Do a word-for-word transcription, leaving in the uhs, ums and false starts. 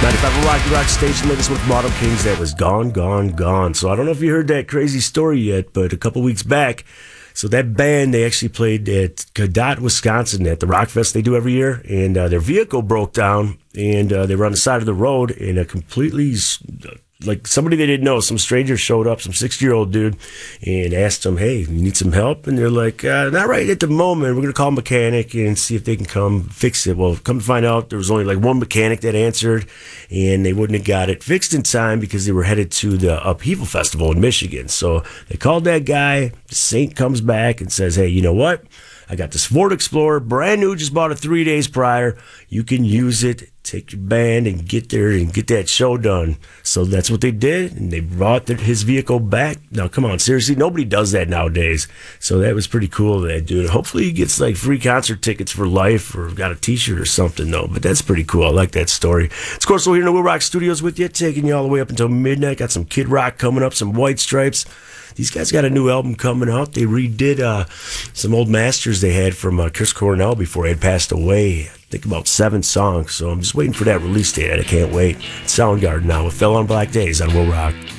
ninety-five Rock, Rock Station, latest with Model Kings. That was Gone, Gone, Gone. So I don't know if you heard that crazy story yet, but a couple weeks back, so that band, they actually played at Cadott, Wisconsin at the Rock Fest they do every year, and uh, their vehicle broke down, and uh, they were on the side of the road, and a completely, like somebody they didn't know, some stranger showed up, some sixty-year-old dude, and asked them, hey, you need some help? And they're like, uh, not right at the moment. We're going to call a mechanic and see if they can come fix it. Well, come to find out, there was only like one mechanic that answered, and they wouldn't have got it fixed in time because they were headed to the Upheaval Festival in Michigan. So they called that guy. Saint comes back and says, hey, you know what? I got this Ford Explorer, brand new, just bought it three days prior. You can use it, take your band and get there and get that show done. So that's what they did, and they brought their, his vehicle back. Now, come on, seriously, nobody does that nowadays. So that was pretty cool, that dude. Hopefully he gets like free concert tickets for life or got a t-shirt or something, though. But that's pretty cool. I like that story. It's Corso here in the Will Rock Studios with you, taking you all the way up until midnight. Got some Kid Rock coming up, some White Stripes. These guys got a new album coming out. They redid uh, some old masters they had from uh, Chris Cornell before he had passed away. I think about seven songs. So I'm just waiting for that release date. I can't wait. Soundgarden now with Fell on Black Days on Will Rock.